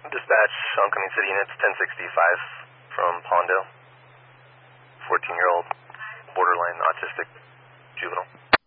Dispatch, oncoming city units 1065 from Pawndale. 14-year-old, borderline autistic juvenile.